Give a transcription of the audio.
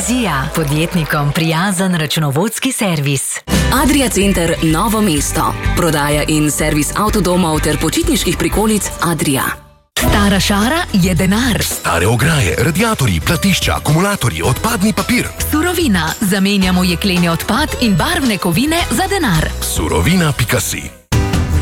Vizija, podjetnikom prijazen računovodski servis. Adria Center Novo mesto. Prodaja in servis avtodomov ter počitniških prikolic Adria. Stara šara je denar. Stare ograje, radiatorji, platišča, akumulatorji, odpadni papir. Surovina. Zamenjamo jekleni odpad in barvne kovine za denar. Surovina.si